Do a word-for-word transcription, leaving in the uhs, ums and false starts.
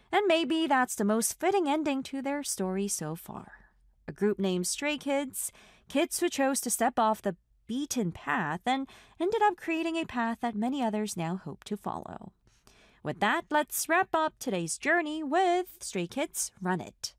And maybe that's the most fitting ending to their story so far. A group named Stray Kids, kids who chose to step off the beaten path and ended up creating a path that many others now hope to follow. With that, let's wrap up today's journey with Stray Kids Run It.